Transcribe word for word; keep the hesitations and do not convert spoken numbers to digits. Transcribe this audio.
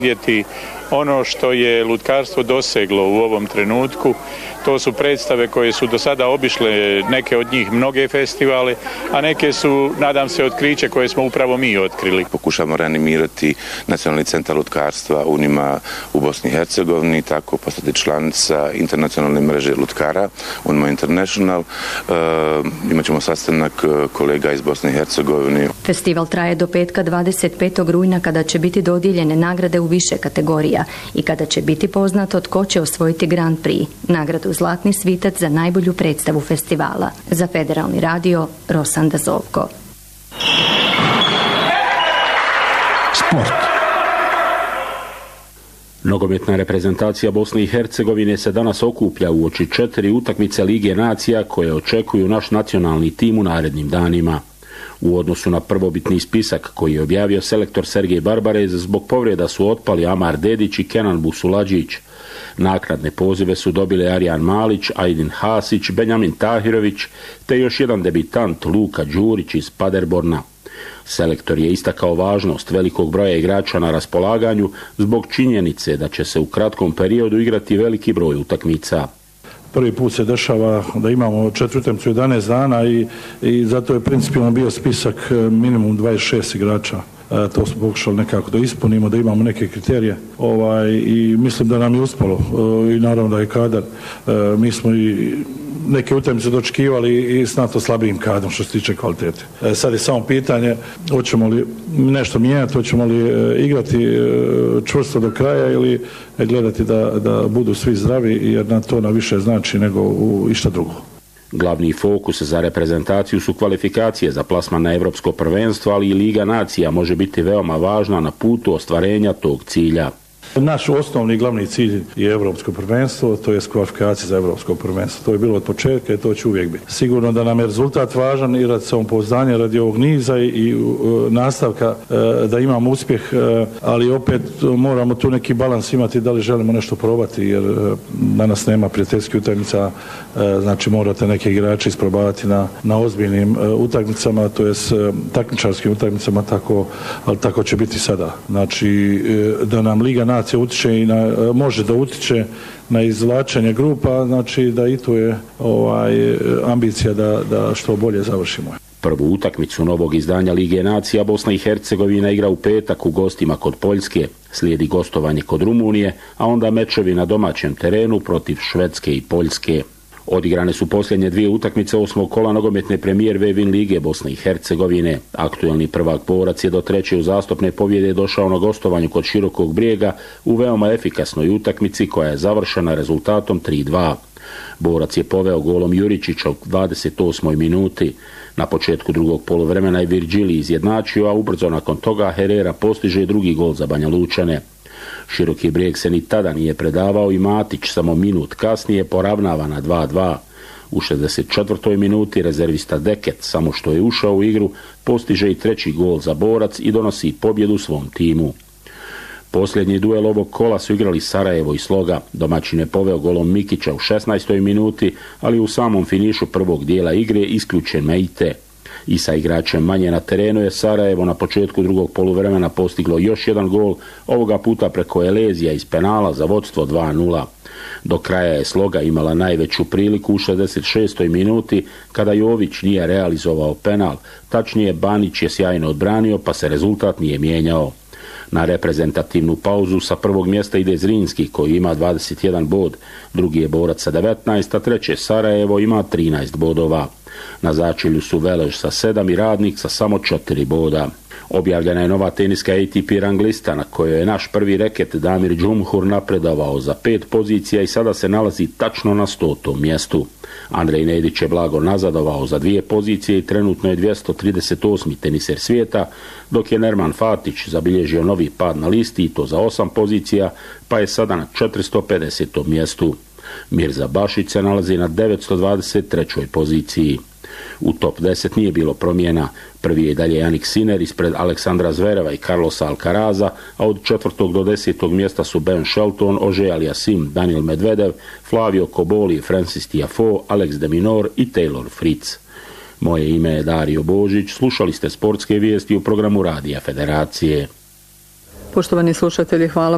Vidjeti ono što je lutkarstvo doseglo u ovom trenutku, to su predstave koje su do sada obišle, neke od njih mnoge festivale, a neke su, nadam se, otkriće koje smo upravo mi otkrili. Pokušamo reanimirati Nacionalni centar lutkarstva Unima u Bosni i Hercegovini, tako postati članica internacionalne mreže lutkara Unima International. E, imat ćemo sastanak kolega iz Bosne i Hercegovine. Festival traje do petka dvadeset petog rujna kada će biti dodijeljene nagrade u više kategorija i kada će biti poznato tko će osvojiti Grand Prix, nagradu Zlatni svitac za najbolju predstavu festivala. Za Federalni radio, Rosanda Zovko. Sport. Nogometna reprezentacija Bosne i Hercegovine se danas okuplja uoči četiri utakmice Lige nacija koje očekuju naš nacionalni tim u narednim danima. U odnosu na prvobitni spisak koji je objavio selektor Sergej Barbarez, zbog povreda su otpali Amar Dedić i Kenan Busuladžić. Naknadne pozive su dobile Arjan Malić, Ajdin Hasić, Benjamin Tahirović te još jedan debitant Luka Đurić iz Paderborna. Selektor je istakao važnost velikog broja igrača na raspolaganju zbog činjenice da će se u kratkom periodu igrati veliki broj utakmica. Prvi put se dešava da imamo četiri utakmice u jedanaest dana i, i zato je principijalno bio spisak minimum dvadeset šest igrača. E, to smo pokušali nekako da ispunimo, da imamo neke kriterije ovaj, i mislim da nam je uspalo e, i naravno da je kadar. E, mi smo i neke utakmice dočekivali i s nato slabijim kadrom što se tiče kvalitete. E, sad je samo pitanje hoćemo li nešto mijenjati, hoćemo li e, igrati e, čvrsto do kraja ili e, gledati da, da budu svi zdravi jer na to na više znači nego u išta drugo. Glavni fokus za reprezentaciju su kvalifikacije za plasman na Evropsko prvenstvo, ali i Liga nacija može biti veoma važna na putu ostvarenja tog cilja. Naš osnovni glavni cilj je Evropsko prvenstvo, to je kvalifikacija za Evropsko prvenstvo. To je bilo od početka i to će uvijek biti. Sigurno da nam je rezultat važan i radi samopouzdanja, radi ovog niza i, i uh, nastavka uh, da imamo uspjeh, uh, ali opet uh, moramo tu neki balans imati da li želimo nešto probati jer uh, danas nema prijateljskih utakmica, uh, znači morate neke igrače isprobavati na, na ozbiljnim uh, utakmicama, to je s uh, takmičarskim utakmicama, tako, ali tako će biti sada. Znači uh, da nam Liga nacija utiče i na, može da utiče na izvlačenje grupa, znači da i to je ovaj, ambicija da, da što bolje završimo. Prvu utakmicu novog izdanja Lige nacija Bosna i Hercegovina igra u petak u gostima kod Poljske, slijedi gostovanje kod Rumunije, a onda mečevi na domaćem terenu protiv Švedske i Poljske. Odigrane su posljednje dvije utakmice osmog kola nogometne premijer Vevin Lige Bosne i Hercegovine. Aktuelni prvak Borac je do treće uzastopne pobjede došao na gostovanju kod Širokog Brijega u veoma efikasnoj utakmici koja je završena rezultatom tri dva. Borac je poveo golom Juričića u dvadeset osmoj minuti. Na početku drugog poluvremena je Virgili izjednačio, a ubrzo nakon toga Herrera postiže drugi gol za Banja Lučane. Široki Brijeg se ni tada nije predavao i Matić samo minut kasnije poravnava na dva dva. U šezdeset četvrtoj minuti rezervista Deket, samo što je ušao u igru, postiže i treći gol za Borac i donosi pobjedu svom timu. Posljednji duel ovog kola su igrali Sarajevo i Sloga. Domaćin je poveo golom Mikića u šesnaestoj minuti, ali u samom finišu prvog dijela igre isključen Meite. I sa igračem manje na terenu je Sarajevo na početku drugog poluvremena postiglo još jedan gol, ovoga puta preko Elezija iz penala za vodstvo dva nula. Do kraja je Sloga imala najveću priliku u šezdeset šestoj minuti kada Jović nije realizovao penal, tačnije Banić je sjajno odbranio pa se rezultat nije mijenjao. Na reprezentativnu pauzu sa prvog mjesta ide Zrinski koji ima dvadeset jedan bod, drugi je Borac sa devetnaest, a treće Sarajevo ima trinaest bodova. Na začelju su Velež sa sedam i Radnik sa samo četiri boda. Objavljena je nova teniska A T P rang lista na kojoj je naš prvi reket Damir Džumhur napredovao za pet pozicija i sada se nalazi tačno na stotom mjestu. Andrej Nedić je blago nazadovao za dvije pozicije i trenutno je dvjesto trideset osmi teniser svijeta, dok je Nerman Fatić zabilježio novi pad na listi i to za osam pozicija, pa je sada na četiristo pedesetom mjestu. Mirza Bašić se nalazi na devetsto dvadeset trećoj poziciji. U top deset nije bilo promjena. Prvi je dalje Jannik Sinner ispred Aleksandra Zvereva i Carlosa Alcaraza, a od četvrtog do desetog mjesta su Ben Shelton, Ože Aliassim, Daniel Medvedev, Flavio Koboli, Francis Tiafoe, Alex de Minaur i Taylor Fritz. Moje ime je Dario Božić, slušali ste sportske vijesti u programu Radija Federacije. Poštovani slušatelji, hvala